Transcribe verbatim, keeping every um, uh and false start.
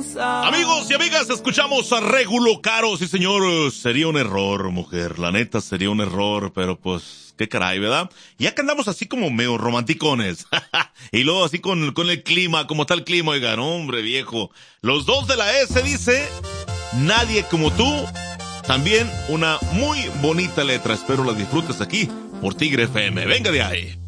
Amigos y amigas, escuchamos a Régulo Caro. Sí, señor, sería un error, mujer. La neta sería un error, pero pues, qué caray, ¿verdad? Ya que andamos así como medio romanticones. Y luego así con, con el clima, como está el clima, oigan, hombre, viejo. Los dos de la S dice, nadie como tú. También una muy bonita letra. Espero la disfrutes aquí por Tigre F M. Venga de ahí.